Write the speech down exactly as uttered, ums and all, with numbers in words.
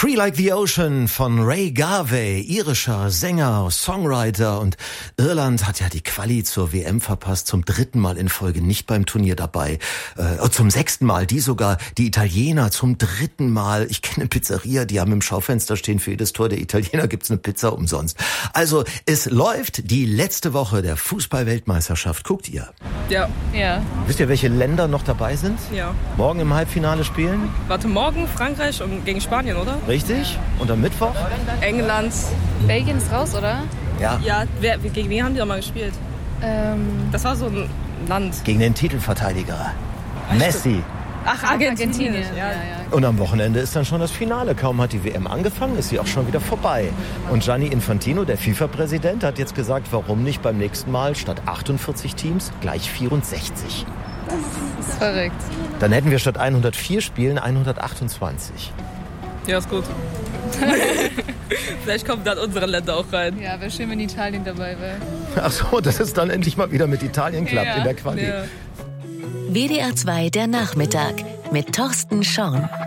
Free Like the Ocean von Ray Garvey, irischer Sänger, Songwriter, und Irland hat ja die Quali zur W M verpasst, zum dritten Mal in Folge nicht beim Turnier dabei, äh, zum sechsten Mal, die sogar, die Italiener zum dritten Mal. Ich kenne eine Pizzeria, die haben im Schaufenster stehen, für jedes Tor der Italiener gibt's eine Pizza umsonst. Also es läuft die letzte Woche der Fußball-Weltmeisterschaft. Guckt ihr? Ja. Ja. Wisst ihr, welche Länder noch dabei sind? Ja. Morgen im Halbfinale spielen? Warte, morgen Frankreich und gegen Spanien, oder? Richtig? Und am Mittwoch? England. Belgien ist raus, oder? Ja. Ja, wer, gegen wen haben die doch mal gespielt? Ähm, Das war so ein Land. Gegen den Titelverteidiger. Messi. Ach, Argentinien. Argentinien. Ja. Ja, ja. Und am Wochenende ist dann schon das Finale. Kaum hat die W M angefangen, ist sie auch schon wieder vorbei. Und Gianni Infantino, der FIFA-Präsident, hat jetzt gesagt, warum nicht beim nächsten Mal statt achtundvierzig Teams gleich vierundsechzig. Das ist verrückt. Dann hätten wir statt hundertvier Spielen hundertachtundzwanzig. Ja, ist gut. Vielleicht kommen dann unsere Länder auch rein. Ja, wäre schön, wenn Italien dabei wäre. Ach so, dass es dann endlich mal wieder mit Italien klappt Ja. in der Quali. Ja. W D R zwei der Nachmittag mit Thorsten Schorn.